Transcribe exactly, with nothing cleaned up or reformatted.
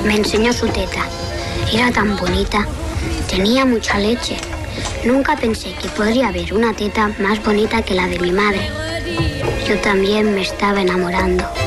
Me enseñó su teta. Era tan bonita. Tenía mucha leche. Nunca pensé que podría haber una teta más bonita que la de mi madre. Yo también me estaba enamorando.